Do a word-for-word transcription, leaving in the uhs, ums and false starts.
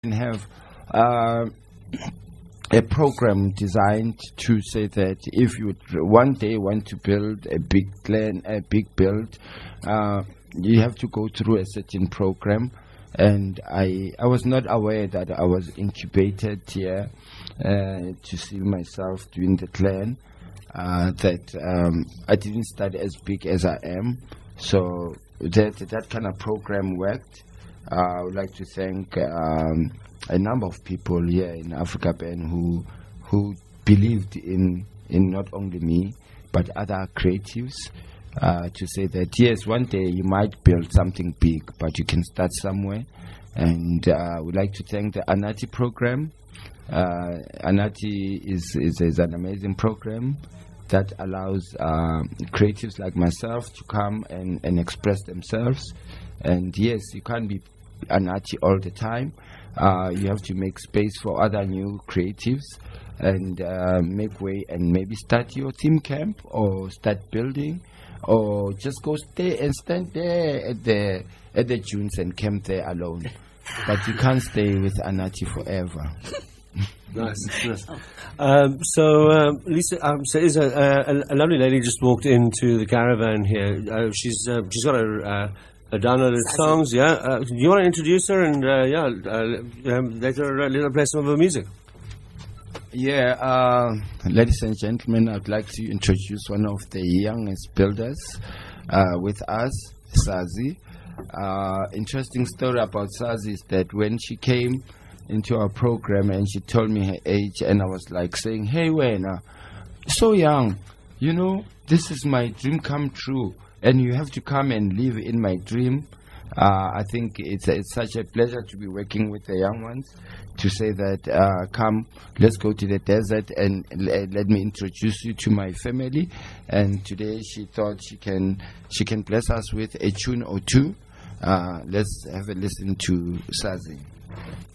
have uh, a program designed to say that if you one day want to build a big clan, a big build, uh, you have to go through a certain program. And I, I was not aware that I was incubated here uh, to see myself doing the clan. Uh, that um, I didn't start as big as I am, so that that kind of program worked. Uh, I would like to thank um, a number of people here in Africa Ben who who believed in in not only me but other creatives uh, to say that yes, one day you might build something big, but you can start somewhere. And uh, I would like to thank the Anati program. Uh, Anati is, is is an amazing program that allows uh, creatives like myself to come and, and express themselves. And yes, you can't be Anati all the time. Uh, you have to make space for other new creatives and uh, make way and maybe start your team camp or start building or just go stay and stand there at the at the dunes and camp there alone. But you can't stay with Anati forever. Nice, nice. Um, so, um, Lisa, um, so is a, a, a lovely lady just walked into the caravan here. Uh, she's uh, she's got a, uh, a downloaded songs. Yeah, uh, do you want to introduce her and uh, yeah, uh, um, let her uh, let her play some of her music? Yeah, uh, ladies and gentlemen, I'd like to introduce one of the youngest builders uh, with us, Sazi. Uh, interesting story about Sazi is that when she came into our program and she told me her age, and I was like saying, hey Wena, so young, you know, this is my dream come true and you have to come and live in my dream. uh, I think it's, it's such a pleasure to be working with the young ones to say that uh, come, let's go to the desert and l- let me introduce you to my family. And today she thought she can she can bless us with a tune or two. Uh, let's have a listen to Sazi.